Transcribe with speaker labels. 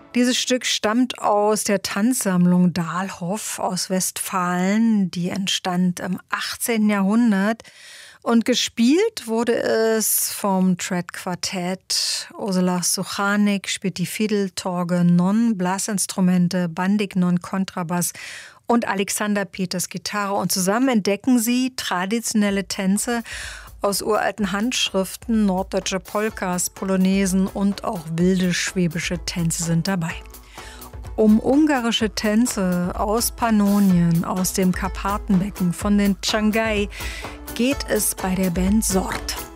Speaker 1: Dieses Stück stammt aus der Tanzsammlung Dahlhoff aus Westfalen. Die entstand im 18. Jahrhundert. Und gespielt wurde es vom Thread-Quartett. Ursula Suchanik spielt die Fiddle, Torge Non, Blasinstrumente, Bandig Non, Kontrabass und Alexander Peters Gitarre. Und zusammen entdecken sie traditionelle Tänze aus uralten Handschriften, norddeutsche Polkas, Polonesen und auch wilde schwäbische Tänze sind dabei. Um ungarische Tänze aus Pannonien, aus dem Karpatenbecken, von den Tschangai geht es bei der Band Sort.